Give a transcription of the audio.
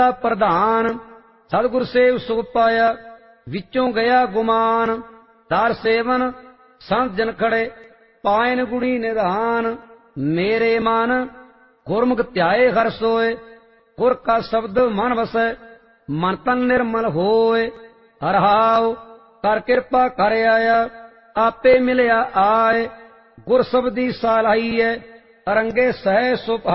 प्रधान सतगुर सेव सुख पाया विचों गया गुमान दार सेवन संत जन खड़े पायन गुणी निधान मेरे मन गुरमुख ध्याए हर सोए गुर का शब्द मन वसै मन तन निर्मल होए हरहाओ कर कृपा कर आया आपे मिलया आए गुर शब्दी सालाई है अरंगे सह सुप